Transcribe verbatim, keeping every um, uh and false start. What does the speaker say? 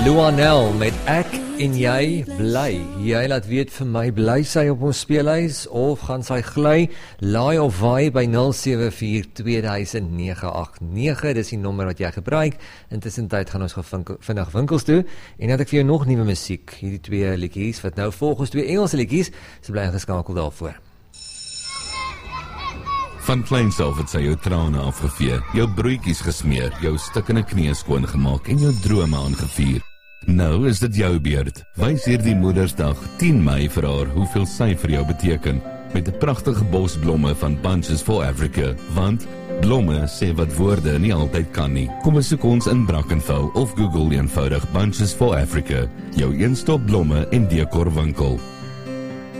Luanel met Ek en Jy Bly. Jy laat weet vir my, bly sy op ons speellys of gaan sy gly? Laai of waai by nul sewe vier twee nege agt nege, dis die nommer wat jy gebruik. Intussen tyd gaan ons gevinkel, vinnig winkels toe, en dat ek vir jou nog nuwe musiek, hierdie twee liedjies, wat nou volgens twee Engelse liedjies, so bly ingeskakel daarvoor. Van kleins af het sy jou trane afgevee, jou broodjies gesmeer, jou stikkende knieë skoon gemaak en jou drome aangevier. Nou is dit jou beurt. Wys hierdie Moedersdag tien Mei vir haar hoeveel sy vir jou beteken, met 'n pragtige bos blomme van Bunches for Africa, want blomme sê wat woorde nie altyd kan nie. Kom besoek ons in Brackenfell of Google eenvoudig Bunches for Africa, jou een-stop blomme en dekorwinkel.